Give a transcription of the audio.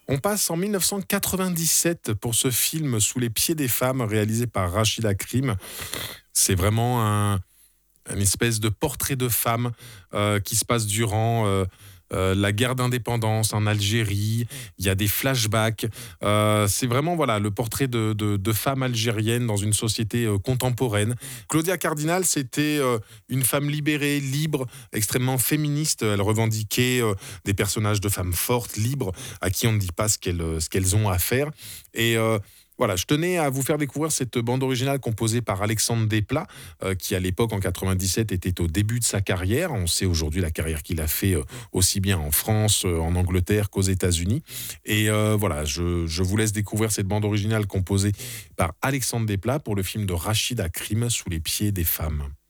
On passe en 1997 pour ce film Sous les pieds des femmes, réalisé par Rachida Krim. C'est vraiment une espèce de portrait de femme qui se passe durant la guerre d'indépendance en Algérie. Il y a des flashbacks. C'est vraiment voilà le portrait de femmes algériennes dans une société contemporaine. Claudia Cardinal, c'était une femme libérée, libre, extrêmement féministe. Elle revendiquait des personnages de femmes fortes, libres, à qui on ne dit pas ce qu'elles ont à faire. Et voilà, je tenais à vous faire découvrir cette bande originale composée par Alexandre Desplat, qui à l'époque, en 97, était au début de sa carrière. On sait aujourd'hui la carrière qu'il a fait aussi bien en France, en Angleterre qu'aux États-Unis. Et voilà, je vous laisse découvrir cette bande originale composée par Alexandre Desplat pour le film de Rachida Krim, Sous les pieds des femmes.